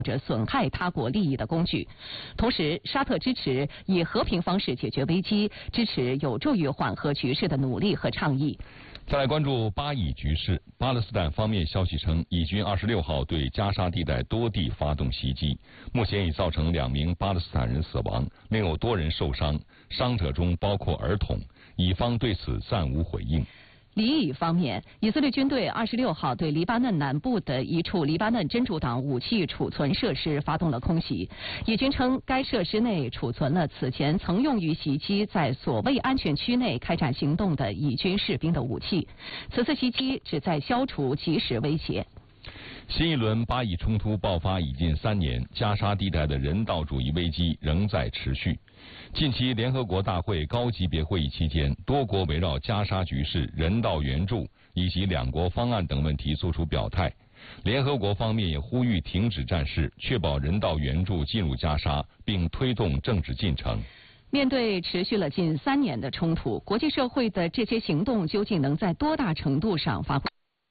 者损害他国利益的工具。同时，沙特支持以和平方式解决危机，支持有助于缓和局势的努力和倡议。 再来关注巴以局势。巴勒斯坦方面消息称，以军26号对加沙地带多地发动袭击，目前已造成2名巴勒斯坦人死亡，另有多人受伤，伤者中包括儿童。以方对此暂无回应。 黎以方面，以色列军队26号对黎巴嫩南部的一处黎巴嫩真主党武器储存设施发动了空袭。以军称，该设施内储存了此前曾用于袭击在所谓安全区内开展行动的以军士兵的武器。此次袭击旨在消除即时威胁。 新一轮巴以冲突爆发已近3年，加沙地带的人道主义危机仍在持续。近期联合国大会高级别会议期间，多国围绕加沙局势、人道援助以及2国方案等问题作出表态。联合国方面也呼吁停止战事，确保人道援助进入加沙，并推动政治进程。 面对持续了近3年的冲突，国际社会的这些行动究竟能在多大程度上发挥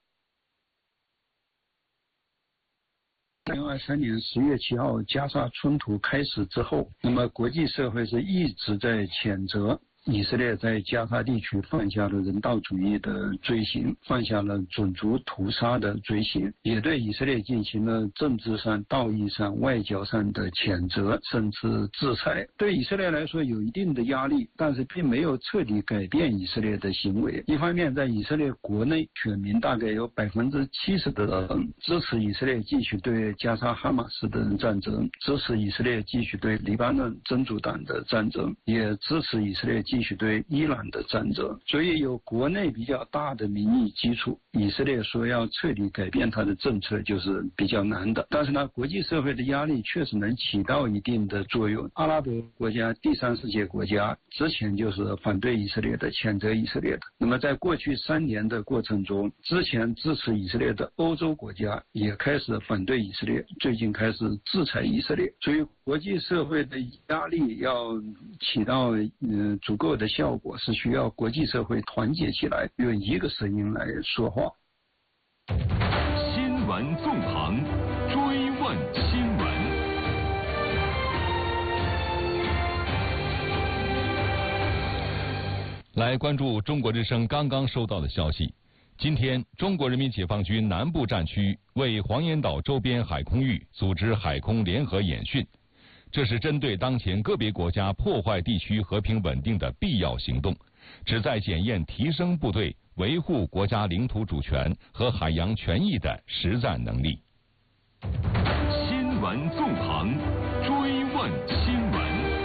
？2023年10月7号加沙冲突开始之后，那么国际社会是一直在谴责以色列在加沙地区犯下了人道主义的罪行，犯下了种族屠杀的罪行，也对以色列进行了政治上、道义上、外交上的谴责，甚至制裁。对以色列来说有一定的压力，但是并没有彻底改变以色列的行为。一方面，在以色列国内，选民大概有70%的人支持以色列继续对加沙哈马斯的战争，支持以色列继续对黎巴嫩真主党的战争，也支持以色列继续对伊朗的战争。所以有国内比较大的民意基础，以色列说要彻底改变它的政策就是比较难的。但是呢，国际社会的压力确实能起到一定的作用。阿拉伯国家、第三世界国家之前就是反对以色列的、谴责以色列的。那么在过去3年的过程中，之前支持以色列的欧洲国家也开始反对以色列，最近开始制裁以色列。所以国际社会的压力要起到足够的效果，是需要国际社会团结起来，用一个声音来说话。 新闻纵横，追问新闻。 来关注中国之声刚刚收到的消息。今天，中国人民解放军南部战区为黄岩岛周边海空域组织海空联合演训，这是针对当前个别国家破坏地区和平稳定的必要行动，旨在检验提升部队维护国家领土主权和海洋权益的实战能力。 新闻纵横，追问新闻。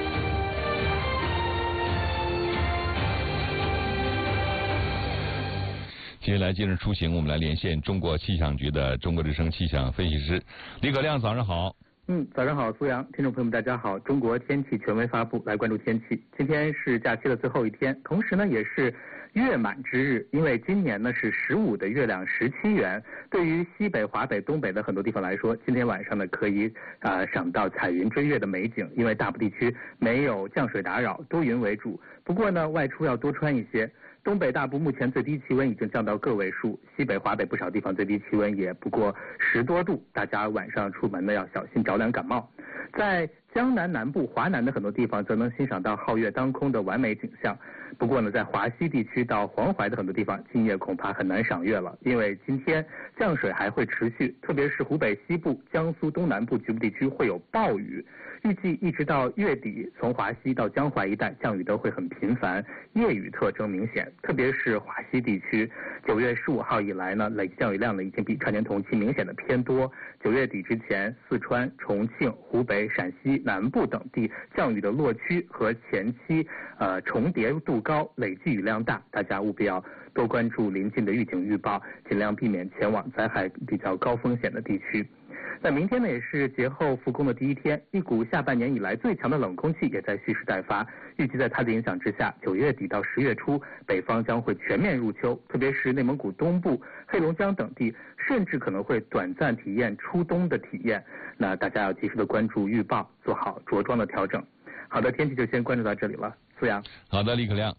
接下来今日出行，我们来连线中国气象局的中国之声气象分析师李可亮，早上好。 早上好，苏阳，听众朋友们大家好。中国天气权威发布，来关注天气。今天是假期的最后一天，同时呢也是月满之日，因为今年呢是15的月亮17圆。对于西北、华北、东北的很多地方来说，今天晚上呢可以赏到彩云追月的美景，因为大部地区没有降水打扰，多云为主。不过呢，外出要多穿一些。东北大部目前最低气温已经降到个位数，西北、华北不少地方最低气温也不过10多度，大家晚上出门呢要小心着凉感冒。在江南南部、华南的很多地方则能欣赏到皓月当空的完美景象。不过呢，在华西地区到黄淮的很多地方，今夜恐怕很难赏月了，因为今天降水还会持续，特别是湖北西部、江苏东南部局部地区会有暴雨。预计一直到月底，从华西到江淮一带降雨都会很频繁，夜雨特征明显，特别是华西地区。9月15号以来呢，累计降雨量呢已经比去年同期明显的偏多。9月底之前，四川、重庆、湖北、陕西南部等地降雨的落区和前期重叠度高，累计雨量大，大家务必要多关注临近的预警预报，尽量避免前往灾害比较高风险的地区。那明天呢也是节后复工的第一天，一股下半年以来最强的冷空气也在蓄势待发，预计在它的影响之下，9月底到10月初，北方将会全面入秋，特别是内蒙古东部、黑龙江等地，甚至可能会短暂体验初冬的体验。那大家要及时的关注预报，做好着装的调整。好的，天气就先关注到这里了，苏阳。 好的，李可亮。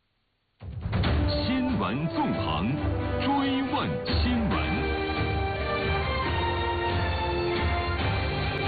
新闻纵横，追问新闻。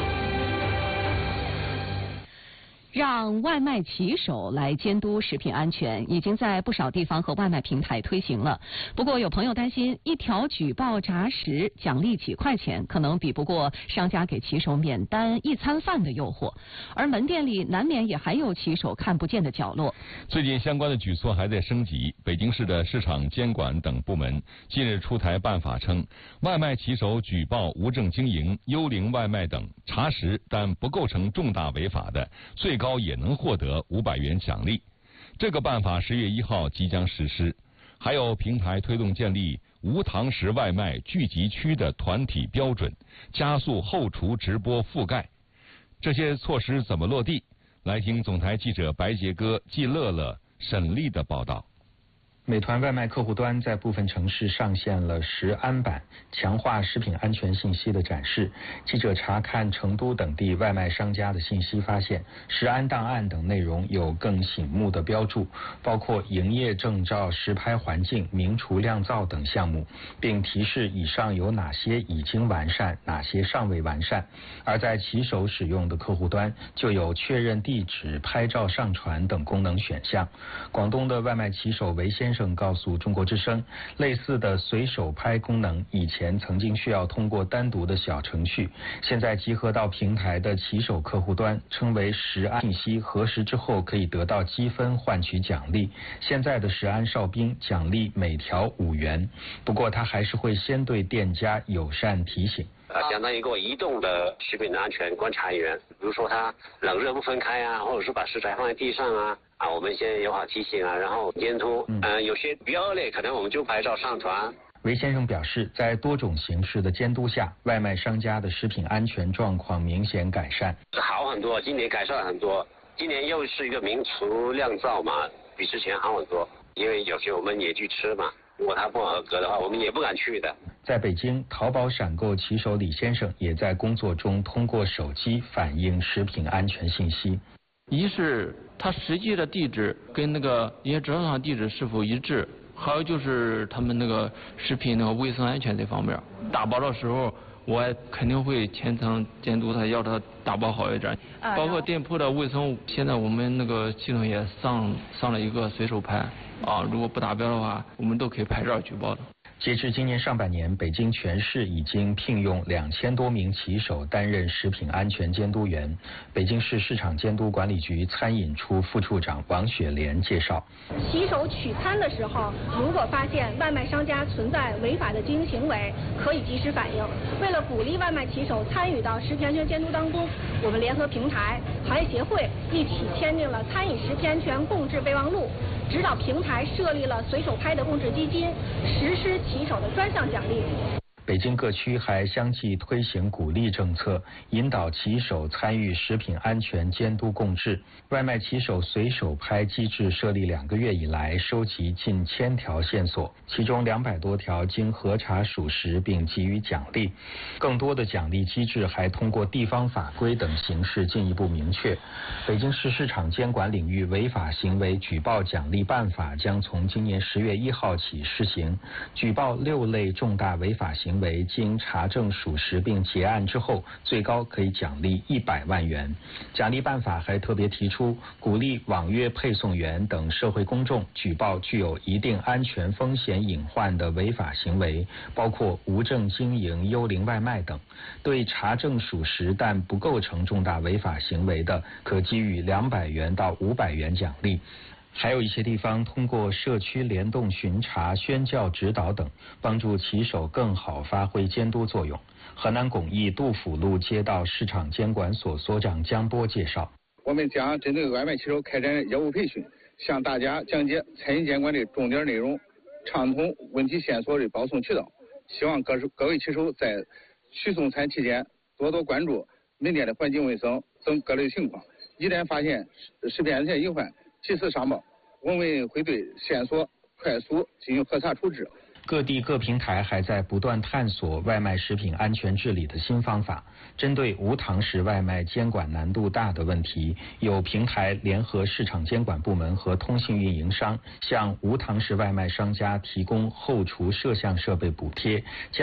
让外卖骑手来监督食品安全，已经在不少地方和外卖平台推行了。不过有朋友担心，一条举报炸食奖励几块钱，可能比不过商家给骑手免单一餐饭的诱惑。而门店里难免也还有骑手看不见的角落。 最近相关的举措还在升级，北京市的市场监管等部门近日出台办法称，外卖骑手举报无证经营、幽灵外卖等查实但不构成重大违法的，最高也能获得500元奖励。这个办法10月1号即将实施。还有平台推动建立无堂食外卖聚集区的团体标准，加速后厨直播覆盖。这些措施怎么落地？来听总台记者白杰哥、季乐乐、沈丽的报道。 美团外卖客户端在部分城市上线了食安版，强化食品安全信息的展示。记者查看成都等地外卖商家的信息，发现食安档案等内容有更醒目的标注，包括营业证照、实拍环境、明厨亮灶等项目，并提示以上有哪些已经完善，哪些尚未完善。而在骑手使用的客户端，就有确认地址、拍照上传等功能选项。广东的外卖骑手韦先生告诉中国之声，类似的随手拍功能以前曾经需要通过单独的小程序，现在集合到平台的骑手客户端，称为食安信息，核实之后可以得到积分换取奖励。现在的食安哨兵奖励每条5元，不过他还是会先对店家友善提醒。 相当于一个移动的食品的安全观察员，比如说它冷热不分开啊，或者是把食材放在地上啊，我们先友好提醒啊，然后监督。有些比较恶劣，可能我们就拍照上传。 韦先生表示，在多种形式的监督下，外卖商家的食品安全状况明显改善， 好很多，今年改善了很多。今年又是一个明厨亮灶嘛，比之前好很多。因为有些我们也去吃嘛，如果它不合格的话，我们也不敢去的。 在北京，淘宝闪购骑手李先生也在工作中通过手机反映食品安全信息。 一是他实际的地址跟那个营业执照上地址是否一致，还有就是他们那个食品那个卫生安全这方面。打包的时候，我肯定会全程监督他，要他打包好一点。包括店铺的卫生，现在我们那个系统也上了一个随手拍如果不达标的话，我们都可以拍照举报的。 截至今年上半年，北京全市已经聘用2000多名骑手担任食品安全监督员。北京市市场监督管理局餐饮处副处长王雪莲介绍， 骑手取餐的时候，如果发现外卖商家存在违法的经营行为，可以及时反映。为了鼓励外卖骑手参与到食品安全监督当中，我们联合平台、行业协会一起签订了餐饮食品安全共治备忘录，指导平台设立了随手拍的共治基金，实施骑手的专项奖励。 北京各区还相继推行鼓励政策，引导骑手参与食品安全监督共治。外卖骑手随手拍机制设立2个月以来，收集近1000条线索，其中200多条经核查属实并给予奖励。更多的奖励机制还通过地方法规等形式进一步明确。北京市市场监管领域违法行为举报奖励办法将从今年10月1号起施行。举报6类重大违法行为经查证属实并结案之后，最高可以奖励100万元。奖励办法还特别提出，鼓励网约配送员等社会公众举报具有一定安全风险隐患的违法行为，包括无证经营、幽灵外卖等。对查证属实但不构成重大违法行为的，可给予200元到500元奖励。还有一些地方通过社区联动巡查、宣教指导等，帮助骑手更好发挥监督作用。河南巩义杜甫路街道市场监管所所长江波介绍， 我们将针对外卖骑手开展业务培训，向大家讲解餐饮监管的重点内容，畅通问题线索的保送渠道。希望各位骑手在取送餐期间多多关注门店的环境卫生等各类情况，一旦发现食品安全隐患，及时上报，我们会对线索快速进行核查处置。 各地各平台还在不断探索外卖食品安全治理的新方法。针对无堂食外卖监管难度大的问题，有平台联合市场监管部门和通信运营商，向无堂食外卖商家提供后厨摄像设备补贴。